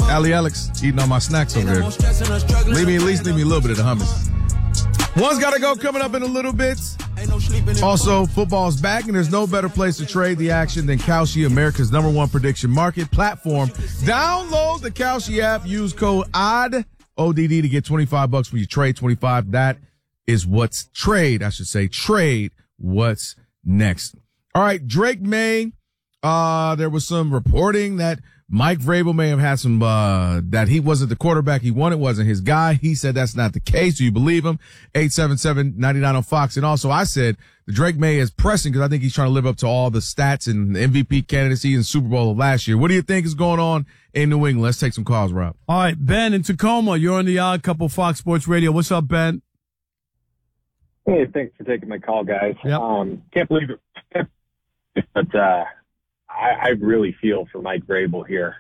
Ali Alex eating all my snacks over there. At least leave me a little bit of the hummus. One's got to go coming up in a little bit. Also, football's back, and there's no better place to trade the action than Kalshi, America's #1 prediction market platform. Download the Kalshi app. Use code ODD, ODD, to get $25 for your trade. 25. That is what's trade what's next. All right, Drake May. There was some reporting that Mike Vrabel may have had some, that he wasn't the quarterback he wanted, wasn't his guy. He said that's not the case. Do you believe him? 877-99 on Fox. And also I said the Drake May is pressing because I think he's trying to live up to all the stats and MVP candidacy and Super Bowl of last year. What do you think is going on in New England? Let's take some calls, Rob. All right, Ben in Tacoma. You're on the Odd Couple Fox Sports Radio. What's up, Ben? Hey, thanks for taking my call, guys. Yep. Can't believe it. But, I really feel for Mike Vrabel here.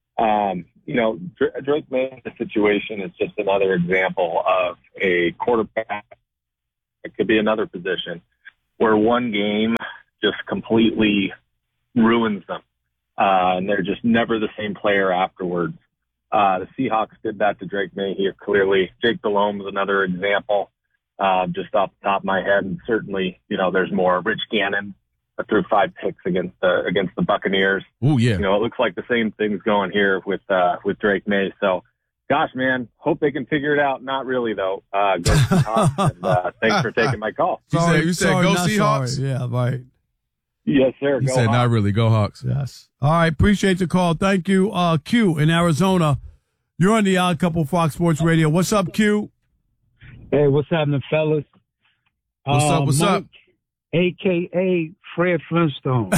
Drake May's situation is just another example of a quarterback. It could be another position where one game just completely ruins them. And they're just never the same player afterwards. The Seahawks did that to Drake May here clearly. Jake Delhomme is another example, just off the top of my head. And certainly, there's more. Rich Gannon threw 5 picks against the Buccaneers. Oh yeah. It looks like the same thing's going here with Drake May. So, gosh, man, hope they can figure it out. Not really though. Go Seahawks, and thanks for taking my call. You said go Seahawks? Sorry. Yeah, right. Yes, sir. You said Hawks. not really. Go Hawks. Yes. All right, appreciate the call. Thank you. Q in Arizona. You're on the Odd Couple Fox Sports Radio. What's up, Q? Hey, what's happening, fellas? What's up? A.K.A. Fred Flintstone.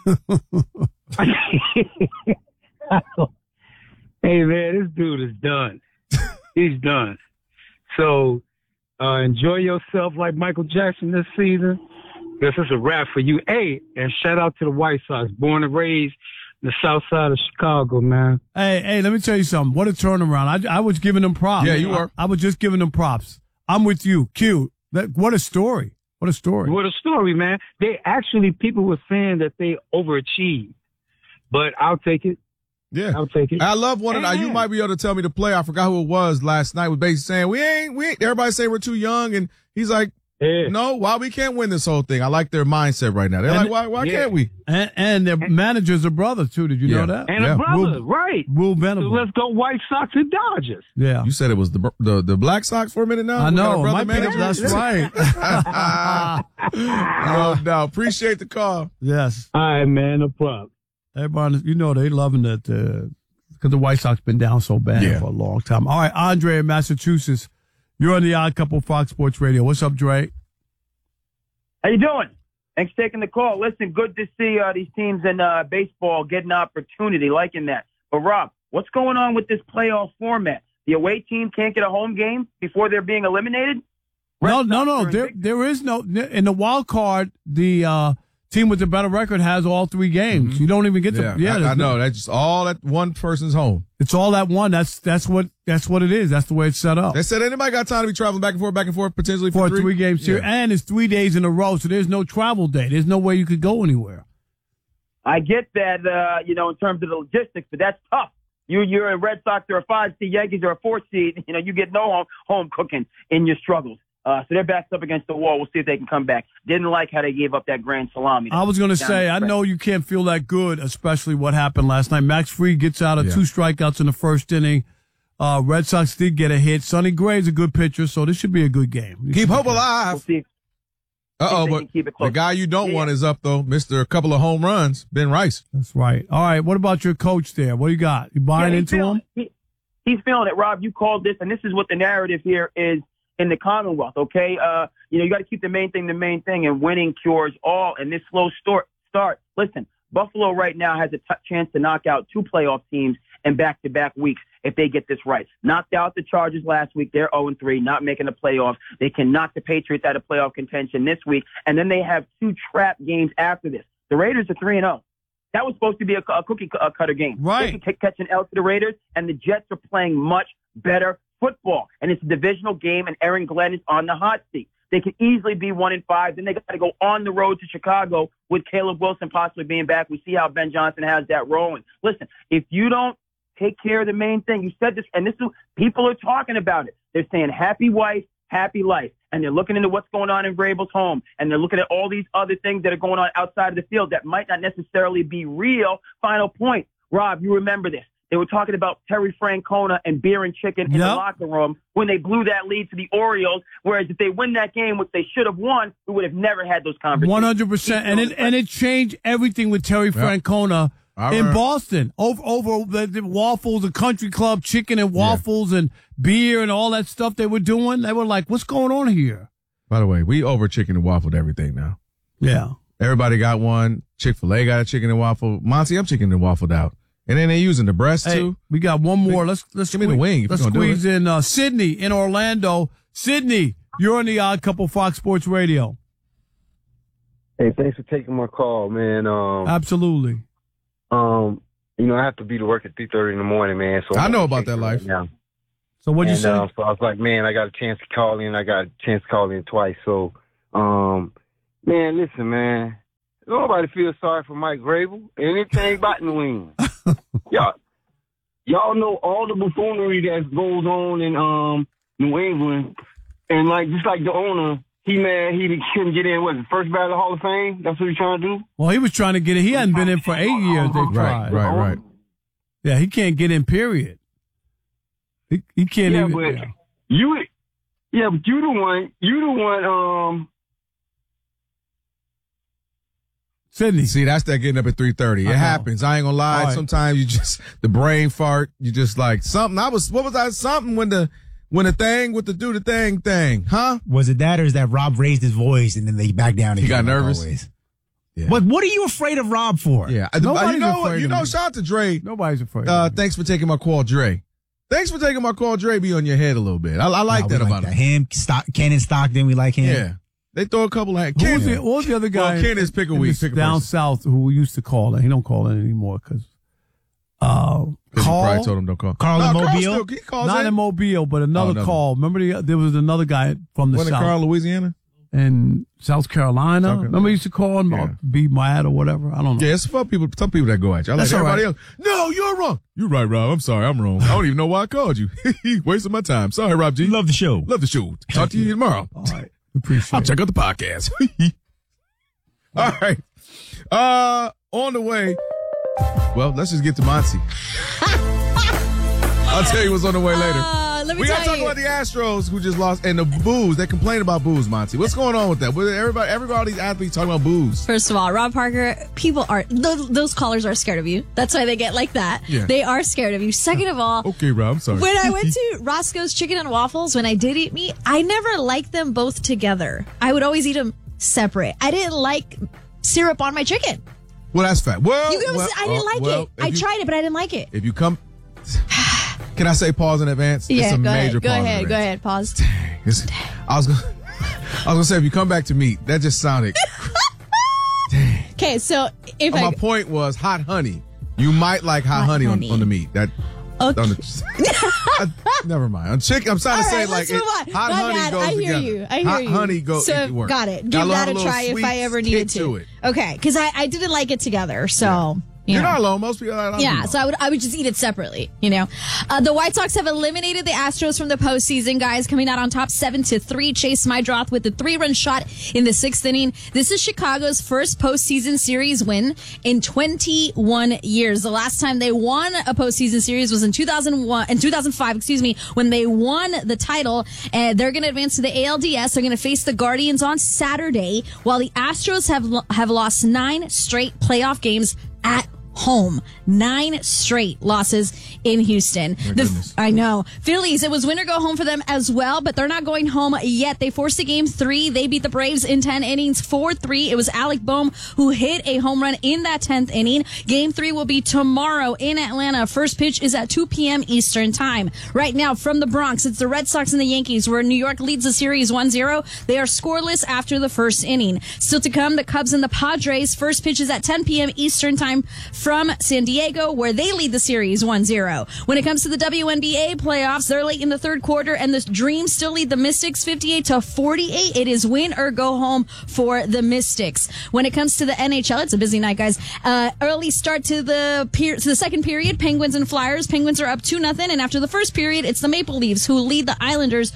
Hey, man, this dude is done. He's done. So enjoy yourself like Michael Jackson this season. This is a wrap for you. Hey, and shout out to the White Sox, born and raised in the south side of Chicago, man. Hey, let me tell you something. What a turnaround. I was giving them props. Yeah, you were. I was just giving them props. I'm with you. Q, what a story. What a story. What a story, man. People were saying that they overachieved, but I'll take it. Yeah. I'll take it. I love one of the, you might be able to tell me the play. I forgot who it was last night, was basically saying, we ain't, everybody say we're too young. And he's like, no, why we can't win this whole thing? I like their mindset right now. They're like, why can't we? And their manager's a brother too. Did you know that? And a brother, right. Will Venable. So let's go White Sox and Dodgers. Yeah. You said it was the Black Sox for a minute now? I know. That's right. No, appreciate the call. Yes. All right, man. No problem. Everybody, they loving it because the White Sox been down so bad for a long time. All right, Andre in Massachusetts. You're on the Odd Couple Fox Sports Radio. What's up, Dre? How you doing? Thanks for taking the call. Listen, good to see these teams in baseball getting opportunity, liking that. But, Rob, what's going on with this playoff format? The away team can't get a home game before they're being eliminated? No. There is no – in the wild card, the team with the better record has all 3 games. Mm-hmm. You don't even get to – I know. That's just all at one person's home. It's all that one. That's what it is. That's the way it's set up. They said anybody got time to be traveling back and forth, potentially for 3 games here. And it's 3 days in a row, so there's no travel day. There's no way you could go anywhere. I get that, in terms of the logistics, but that's tough. You're a Red Sox, they're a 5 seed, Yankees are a 4 seed. You get no home cooking in your struggles. So they're backed up against the wall. We'll see if they can come back. Didn't like how they gave up that grand salami. I was going to say, I know you can't feel that good, especially what happened last night. Max Fried gets out of 2 strikeouts in the first inning. Red Sox did get a hit. Sonny Gray's a good pitcher, so this should be a good game. Keep hope alive. We'll see. But the guy you don't want is up, though. Mr. A couple of home runs, Ben Rice. That's right. All right, what about your coach there? What do you got? You buying into him? He's feeling it, Rob. You called this, and this is what the narrative here is in the Commonwealth, okay? You got to keep the main thing, and winning cures all. And this slow start. Listen, Buffalo right now has a chance to knock out 2 playoff teams in back-to-back weeks if they get this right. Knocked out the Chargers last week. They're 0-3, not making the playoffs. They can knock the Patriots out of playoff contention this week. And then they have 2 trap games after this. The Raiders are 3-0. That was supposed to be a cookie cutter game. Right. They can catch an L to the Raiders, and the Jets are playing much better football. And it's a divisional game, and Aaron Glenn is on the hot seat. They could easily be 1-5. Then they got to go on the road to Chicago with Caleb Wilson possibly being back. We see how Ben Johnson has that rolling. Listen, if you don't Take care of the main thing. You said this, and this is, people are talking about it. They're saying happy wife, happy life. And they're looking into what's going on in Vrabel's home. And they're looking at all these other things that are going on outside of the field that might not necessarily be real. Final point. Rob, you remember this. They were talking about Terry Francona and beer and chicken in the locker room when they blew that lead to the Orioles. Whereas if they win that game, which they should have won, we would have never had those conversations. 100%. And it changed everything with Terry Francona in Boston over the waffles, the country club, chicken and waffles and beer and all that stuff they were doing. They were like, what's going on here? By the way, we over chicken and waffled everything now. Yeah. Everybody got one. Chick-fil-A got a chicken and waffle. Monty, I'm chicken and waffled out. And then they're using the breast too. We got one more. Let's give me the wing. Let's squeeze in Sydney in Orlando. Sydney, you're on the Odd Couple Fox Sports Radio. Hey, thanks for taking my call, man. Absolutely. I have to be to work at 3:30 in the morning, man. So I know about that life. Now. So what'd you say? So I was like, man, I got a chance to call in. I got a chance to call in twice. So, man, listen, man. Nobody feels sorry for Mike Vrabel. Anything about New England. Y'all know all the buffoonery that goes on in New England, and just like the owner, he mad he couldn't get in. What, the first ballot Hall of Fame? That's what he's trying to do. Well, he was trying to get in. He hadn't been in for 8 years. They tried. Right. Yeah, he can't get in. Period. He can't even. But you the one. Sydney. See, that's that getting up at 3:30. It happens. I ain't gonna lie. Right. Sometimes you just, the brain fart. You just like something. Something when the thing with the do the thing, huh? Was it that or is that Rob raised his voice and then they back down again? He got nervous. Always. Yeah. But what are you afraid of Rob for? Yeah. Shout out to Dre. Nobody's afraid. Thanks for taking my call, Dre. Thanks for taking my call, Dre. Be on your head a little bit. I like that about him. Ken Stockton, we like him. Yeah. They throw a couple of... What was the other guy? Well, Ken is Pickaway. Down south who we used to call it. He don't call it anymore because... Carl probably told him don't call. Carl in Mobile? He calls Not in Mobile, but another call. Remember there was another guy from the south. Wasn't Carl, Louisiana? In South Carolina. Remember he used to call him be mad or whatever? I don't know. Yeah, it's some people that go at you. That's like everybody else. No, you're wrong. You're right, Rob. I'm sorry. I'm wrong. I don't even know why I called you. Wasting my time. Sorry, Rob G. Love the show. Talk to you tomorrow. All right. Appreciate I'll check out the podcast. All right. On the way. Well, let's just get to Monty. I'll tell you what's on the way later. We got to talk about the Astros who just lost and the booze. They complain about booze, Monty. What's going on with that? Everybody, all these athletes talking about booze. First of all, Rob Parker, people are, those callers are scared of you. That's why they get like that. Yeah. They are scared of you. Second of all. Okay, Rob, I'm sorry. When I went to Roscoe's Chicken and Waffles, when I did eat meat, I never liked them both together. I would always eat them separate. I didn't like syrup on my chicken. Well, that's fact. I didn't like it. I tried it, but I didn't like it. If you come... Can I say pause in advance? Yeah, it's a major pause. Go ahead. Pause. Dang, I was gonna say if you come back to meat, that just sounded. Dang. Okay, so my point was hot honey. You might like hot honey. On the meat. That. Okay. Never mind. On chicken, I'm trying to say like hot honey goes together. I hear hot you. honey goes. So got it. Give that a try if I ever needed to. Okay, because I didn't like it together. So. Yeah. You're not alone. Most people are. Yeah, so I would just eat it separately, The White Sox have eliminated the Astros from the postseason, guys, coming out on top 7-3. Chase Mydroth with the 3-run shot in the 6th inning. This is Chicago's first postseason series win in 21 years. The last time they won a postseason series was in 2005, when they won the title. And they're going to advance to the ALDS. They're going to face the Guardians on Saturday, while the Astros have lost 9 straight playoff games at home. 9 straight losses in Houston. I know. Phillies, it was win or go home for them as well, but they're not going home yet. They forced a game 3. They beat the Braves in 10 innings, 4-3. It was Alec Boehm who hit a home run in that 10th inning. Game 3 will be tomorrow in Atlanta. First pitch is at 2 p.m. Eastern time. Right now from the Bronx, it's the Red Sox and the Yankees, where New York leads the series 1-0. They are scoreless after the first inning. Still to come, the Cubs and the Padres. First pitch is at 10 p.m. Eastern time. from San Diego, where they lead the series 1-0. When it comes to the WNBA playoffs, they're late in the third quarter, and the Dream still lead the Mystics 58-48. It is win or go home for the Mystics. When it comes to the NHL, it's a busy night, guys. Early start to the second period, Penguins and Flyers. Penguins are up 2-0, and after the first period, it's the Maple Leafs who lead the Islanders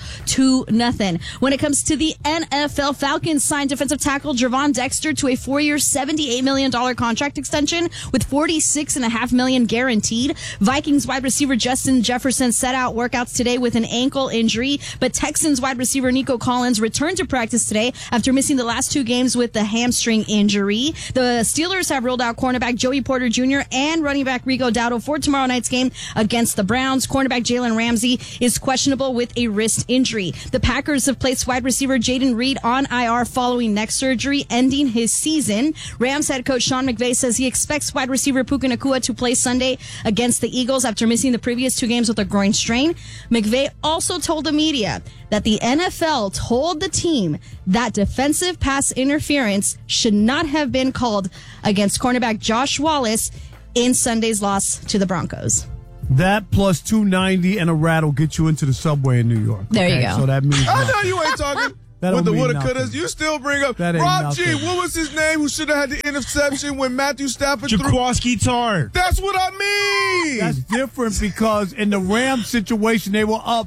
2-0. When it comes to the NFL, Falcons signed defensive tackle Gervon Dexter to a 4-year, $78 million contract extension with $46.5 million guaranteed. Vikings wide receiver Justin Jefferson set out workouts today with an ankle injury, but Texans wide receiver Nico Collins returned to practice today after missing the last 2 games with the hamstring injury. The Steelers have ruled out cornerback Joey Porter Jr. and running back Rico Dowdle for tomorrow night's game against the Browns. Cornerback Jalen Ramsey is questionable with a wrist injury. The Packers have placed wide receiver Jaden Reed on IR following neck surgery, ending his season. Rams head coach Sean McVay says he expects wide receiver Puka Nacua to play Sunday against the Eagles after missing the previous 2 games with a groin strain. McVay also told the media that the NFL told the team that defensive pass interference should not have been called against cornerback Josh Wallace in Sunday's loss to the Broncos. That plus 290 and a rat will get you into the subway in New York. There you go. So that means I know you ain't talking with the woulda couldas. You still bring up Rob G. What was his name who should have had the interception when Matthew Stafford threw? Jaquaski Tart. That's what I mean. That's different because in the Rams situation, they were up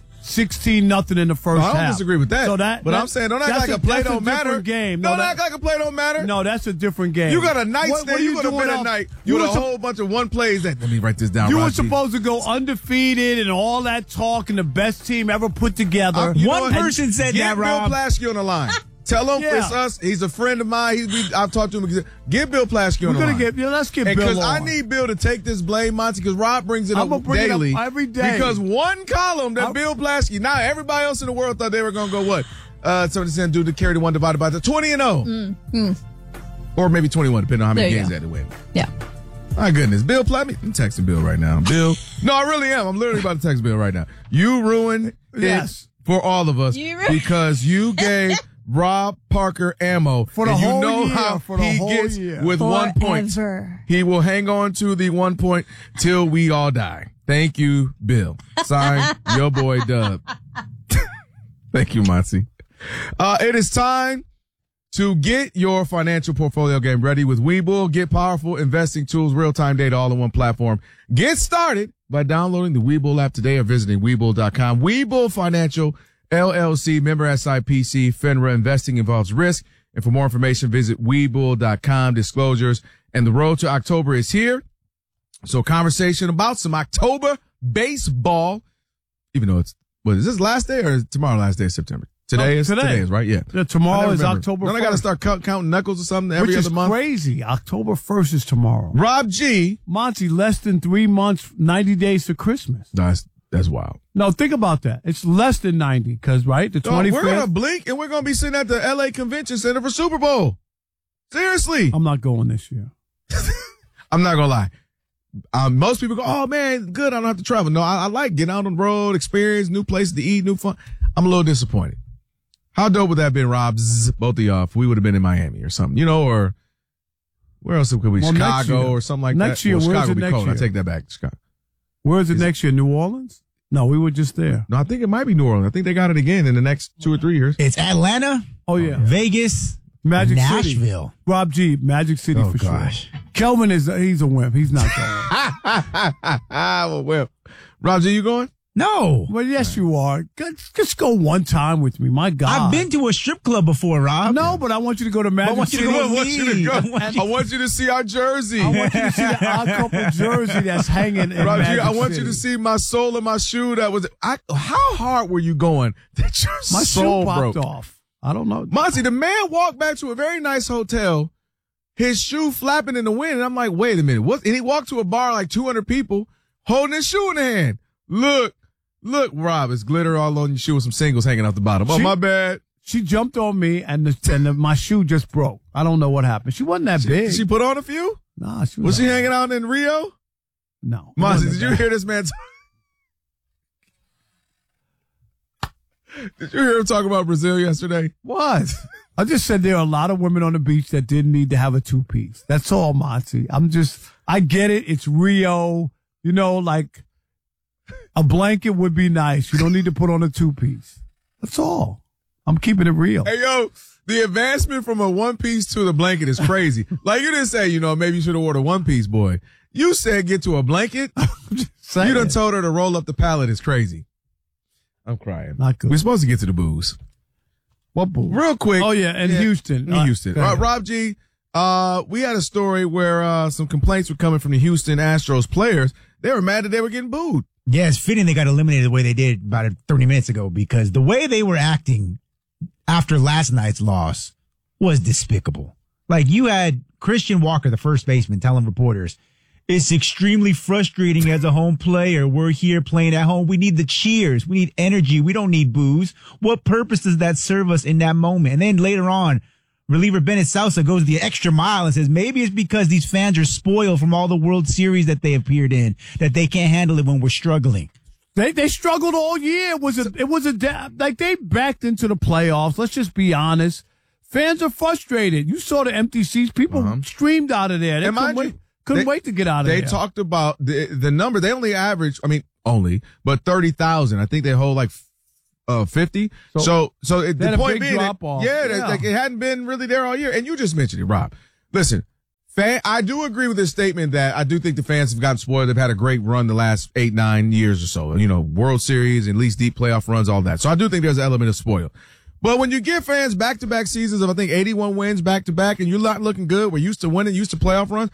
16-0 in the first half. I don't disagree with that. So but I'm saying don't act like a play don't matter. Game. Don't act like a play don't matter. No, that's a different game. You got a night stand. You could have been a night. You had a whole bunch of one plays. Let me write this down. You were supposed to go undefeated and all that talk and the best team ever put together. One person said that, Rob. Bill Plaschke on the line. Tell him it's us. He's a friend of mine. I've talked to him. Get Bill Plaschke on the line. Let's get Bill on. Because I need Bill to take this blame, Monty, because Rob brings it up daily. It up every day. Because one column that Bill Plaschke, now everybody else in the world thought they were going to go what? 70% do to carry the 1 divided by the 20-0. Or maybe 21, depending on how many games they had to win. Yeah. My goodness. Bill Plaschke. I'm texting Bill right now. Bill. No, I really am. I'm literally about to text Bill right now. You ruined it for all of us because you gave Rob Parker ammo for the whole year. How for the he whole gets year. with 1 point. He will hang on to the 1 point till we all die. Thank you, Bill. Signed, your boy Dub. Thank you, Monty. It is time to get your financial portfolio game ready with Webull. Get powerful investing tools, real-time data, all in one platform. Get started by downloading the Webull app today or visiting Webull.com. Webull Financial LLC, member SIPC, FINRA. Investing involves risk. And for more information, visit Webull.com. Disclosures. And the road to October is here. So conversation about some October baseball, even though is this last day or is tomorrow last day of September? Today is, right? Yeah. Tomorrow is October 1st. Then I got to start counting knuckles or something every other month. Which is crazy. October 1st is tomorrow. Rob G. Monty, less than 3 months, 90 days to Christmas. That's wild. No, think about that. It's less than 90 because, right, the 25th. We're going to blink and we're going to be sitting at the LA Convention Center for Super Bowl. Seriously. I'm not going this year. I'm not going to lie. Most people go, oh, man, good. I don't have to travel. No, I like getting out on the road, experience new places to eat, new fun. I'm a little disappointed. How dope would that have been, Rob? Both of y'all, if we would have been in Miami or something, or where else could we? Chicago or something like next that. Year, Chicago would be next cold. year? I take that back. Chicago. Where is it next year? New Orleans? No, we were just there. No, I think it might be New Orleans. I think they got it again in the next 2 or 3 years. It's Atlanta. Oh, yeah. Vegas. Magic Nashville. City. Rob G, Magic City for gosh. sure. Kelvin he's a wimp. He's not going. Well, Rob G, you going? No. Well, yes, you are. Just go one time with me. My God. I've been to a strip club before, Rob. No, but I want you to go to Magic City. I want you to see our jersey. I want you to see the odd couple jersey that's hanging in Rob Magic G, I want City. you to see my sole and my shoe that was. How hard were you going that your my soul shoe popped broke off. I don't know. Monty, the man walked back to a very nice hotel, his shoe flapping in the wind, and I'm like, wait a minute. What? And he walked to a bar like 200 people holding his shoe in the hand. Look, Rob, it's glitter all on your shoe with some singles hanging off the bottom. Oh, my bad. She jumped on me, and my shoe just broke. I don't know what happened. She wasn't that big. Did she put on a few? Nah, was she hanging out in Rio? No. Monty, did you hear this man? Did you hear him talk about Brazil yesterday? What? I just said there are a lot of women on the beach that didn't need to have a two-piece. That's all, Monty. I get it. It's Rio. You know, like a blanket would be nice. You don't need to put on a two-piece. That's all. I'm keeping it real. Hey, yo, the advancement from a one-piece to the blanket is crazy. Like, you didn't say, maybe you should have worn a one-piece, boy. You said get to a blanket. You done told her to roll up the pallet. It's crazy. I'm crying. Not good. We're supposed to get to the booze. What booze? Real quick. Oh, yeah, in Houston. Houston. Rob G., we had a story where some complaints were coming from the Houston Astros players. They were mad that they were getting booed. Yeah, it's fitting they got eliminated the way they did about 30 minutes ago, because the way they were acting after last night's loss was despicable. Like, you had Christian Walker, the first baseman, telling reporters, "It's extremely frustrating as a home player. We're here playing at home. We need the cheers. We need energy. We don't need booze. What purpose does that serve us in that moment?" And then later on, reliever Bennett Sousa goes the extra mile and says maybe it's because these fans are spoiled from all the World Series that they appeared in, that they can't handle it when we're struggling. They struggled all year. Like, they backed into the playoffs. Let's just be honest. Fans are frustrated. You saw the empty seats. People streamed out of there. They couldn't wait to get out of there. They talked about the number. They only average, but 30,000. I think they hold like 50. So the point being, it hadn't been really there all year. And you just mentioned it, Rob. Listen, I do agree with this statement that I do think the fans have gotten spoiled. They've had a great run the last 8-9 years or so. World Series, at least deep playoff runs, all that. So I do think there's an element of spoil. But when you give fans back-to-back seasons of, I think, 81 wins back-to-back, and you're not looking good, we're used to winning, used to playoff runs,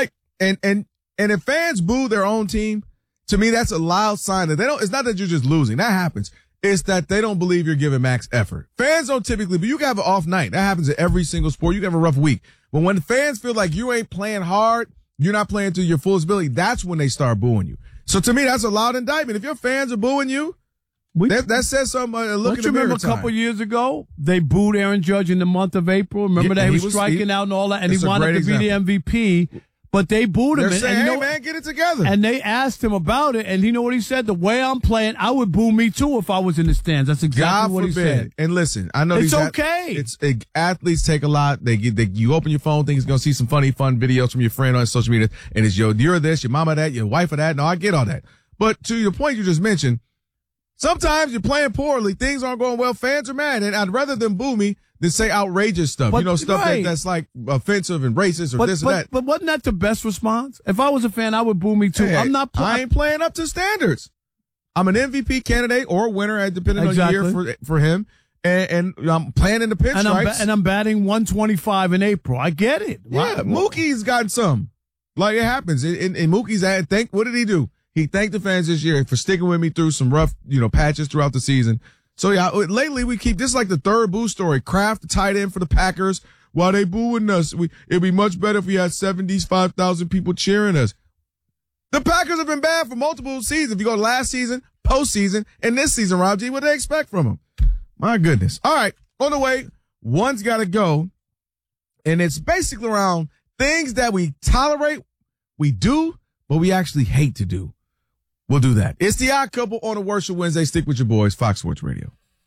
and if fans boo their own team, to me, that's a loud sign that it's not that you're just losing. That happens. It's that they don't believe you're giving max effort. Fans don't typically, but you can have an off night. That happens in every single sport. You can have a rough week. But when fans feel like you ain't playing hard, you're not playing to your fullest ability, that's when they start booing you. So to me, that's a loud indictment. If your fans are booing you, that says something. Look at the mirror. Remember a couple years ago, they booed Aaron Judge in the month of April. Remember that he was striking out and all that, and he wanted to be the MVP. But they booed him. They're saying, hey, man, get it together. And they asked him about it, and you know what he said? The way I'm playing, I would boo me too if I was in the stands. That's exactly what he said. And listen, I know it's okay. Athletes take a lot. You open your phone, think you're going to see some funny, fun videos from your friend on social media, and it's you're this, your mama that, your wife of that. No, I get all that. But to your point you just mentioned, sometimes you're playing poorly, things aren't going well, fans are mad, and I'd rather them boo me than say outrageous stuff. Stuff that's like offensive and racist or this or that. But wasn't that the best response? If I was a fan, I would boo me too. Hey, I ain't playing up to standards. I'm an MVP candidate or a winner, depending on the year for him. And I'm playing in the pinstripes. And I'm batting 125 in April. I get it. Yeah, Mookie's got some. Like, it happens. And Mookie's what did he do? He thanked the fans this year for sticking with me through some rough, patches throughout the season. So, yeah, lately this is like the third boo story. Kraft, the tight end for the Packers, while they booing us, it'd be much better if we had 75,000 people cheering us. The Packers have been bad for multiple seasons. If you go last season, postseason, and this season, Rob G, what do they expect from them? My goodness. All right, on the way, one's got to go, and it's basically around things that we tolerate, we do, but we actually hate to do. We'll do that. It's the Odd Couple on a Worship Wednesday. Stick with your boys, Fox Sports Radio.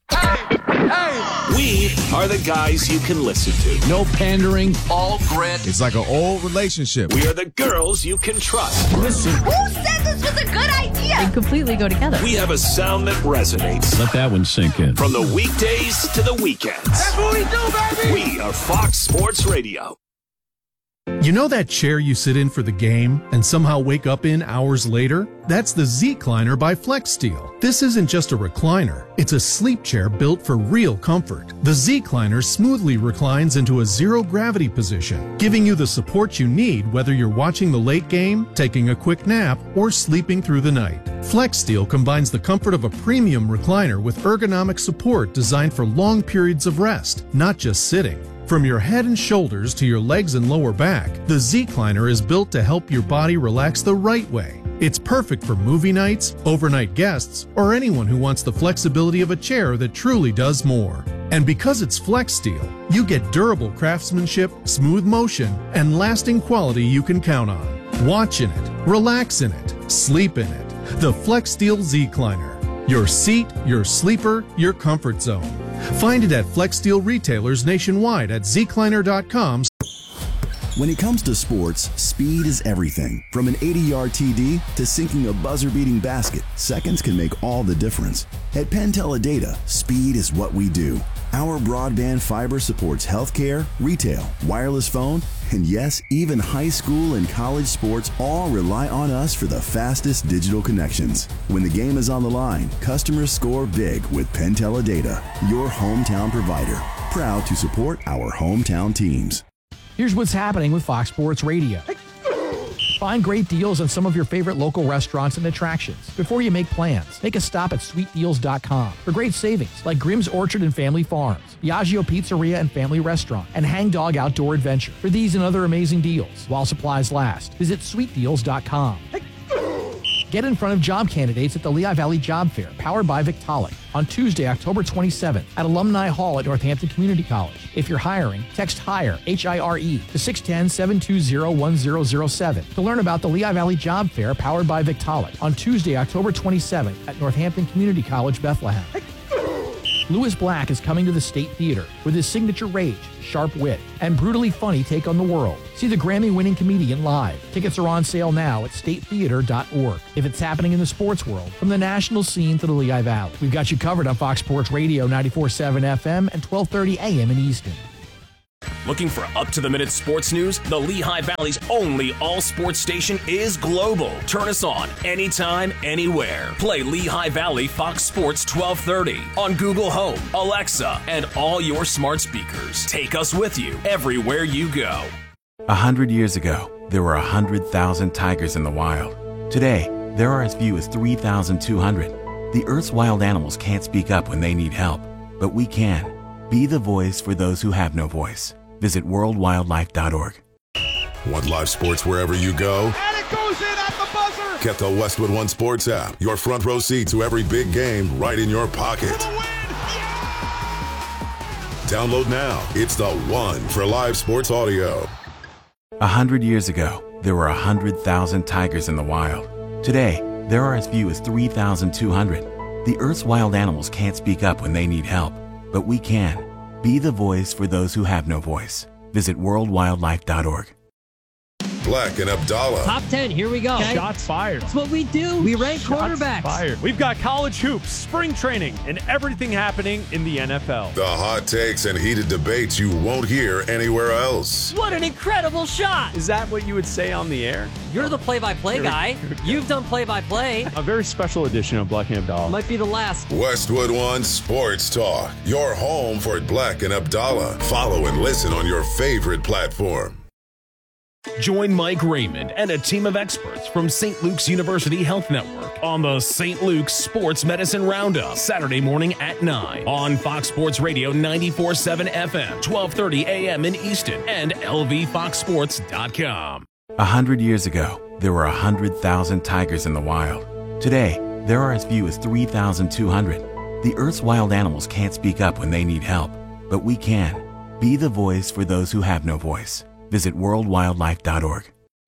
We are the guys you can listen to. No pandering, all grit. It's like an old relationship. We are the girls you can trust. Listen. Who said this was a good idea? They completely go together. We have a sound that resonates. Let that one sink in. From the weekdays to the weekends. That's what we do, baby. We are Fox Sports Radio. You know that chair you sit in for the game and somehow wake up in hours later? That's the Z-Cliner by FlexSteel. This isn't just a recliner. It's a sleep chair built for real comfort. The Z-Cliner smoothly reclines into a zero-gravity position, giving you the support you need whether you're watching the late game, taking a quick nap, or sleeping through the night. FlexSteel combines the comfort of a premium recliner with ergonomic support designed for long periods of rest, not just sitting. From your head and shoulders to your legs and lower back, the Z-Cliner is built to help your body relax the right way. It's perfect for movie nights, overnight guests, or anyone who wants the flexibility of a chair that truly does more. And because it's FlexSteel, you get durable craftsmanship, smooth motion, and lasting quality you can count on. Watch in it, relax in it, sleep in it. The FlexSteel Z-Cliner. Your seat, your sleeper, your comfort zone. Find it at Flex Steel retailers nationwide at zkleiner.com. When it comes to sports, speed is everything. From an 80-yard TD to sinking a buzzer-beating basket, seconds can make all the difference. At Penn Teledata, speed is what we do. Our broadband fiber supports healthcare, retail, wireless phone, and yes, even high school and college sports all rely on us for the fastest digital connections. When the game is on the line, customers score big with Penn Teledata, your hometown provider. Proud to support our hometown teams. Here's what's happening with Fox Sports Radio. Find great deals on some of your favorite local restaurants and attractions. Before you make plans, make a stop at sweetdeals.com for great savings like Grimm's Orchard and Family Farms, Biagio Pizzeria and Family Restaurant, and Hang Dog Outdoor Adventure. For these and other amazing deals, while supplies last, visit sweetdeals.com. Get in front of job candidates at the Lehigh Valley Job Fair, powered by Victaulic, on Tuesday, October 27th at Alumni Hall at Northampton Community College. If you're hiring, text HIRE, H-I-R-E, to 610-720-1007 to learn about the Lehigh Valley Job Fair, powered by Victaulic, on Tuesday, October 27th at Northampton Community College, Bethlehem. Lewis Black is coming to the State Theater with his signature rage, sharp wit, and brutally funny take on the world. See the Grammy-winning comedian live. Tickets are on sale now at statetheater.org. If it's happening in the sports world, from the national scene to the Lehigh Valley, we've got you covered on Fox Sports Radio 94.7 FM and 1230 AM in Easton. Looking for up-to-the-minute sports news? The Lehigh Valley's only all-sports station is Global. Turn us on anytime, anywhere. Play Lehigh Valley Fox Sports 1230 on Google Home, Alexa, and all your smart speakers. Take us with you everywhere you go. 100 years ago, there were 100,000 tigers in the wild. Today, there are as few as 3,200. The Earth's wild animals can't speak up when they need help, but we can. Be the voice for those who have no voice. Visit worldwildlife.org. Want live sports wherever you go? And it goes in at the buzzer! Get the Westwood One Sports app. Your front row seat to every big game right in your pocket. Download now. It's the one for live sports audio. 100 years ago, there were 100,000 tigers in the wild. Today, there are as few as 3,200. The Earth's wild animals can't speak up when they need help, but we can. Be the voice for those who have no voice. Visit worldwildlife.org. Black and Abdallah. Top 10, here we go. Okay. Shots fired. That's what we do. We rank quarterbacks. Fired. We've got college hoops, spring training, and everything happening in the NFL. The hot takes and heated debates you won't hear anywhere else. What an incredible shot. Is that what you would say on the air? You're the play-by-play guy. You've done play-by-play. A very special edition of Black and Abdallah. Might be the last. Westwood One Sports Talk. Your home for Black and Abdallah. Follow and listen on your favorite platform. Join Mike Raymond and a team of experts from St. Luke's University Health Network on the St. Luke's Sports Medicine Roundup, Saturday morning at 9 on Fox Sports Radio 94.7 FM, 1230 AM in Easton, and lvfoxsports.com. 100 years ago, there were 100,000 tigers in the wild. Today, there are as few as 3,200. The Earth's wild animals can't speak up when they need help, but we can. Be the voice for those who have no voice. Visit worldwildlife.org.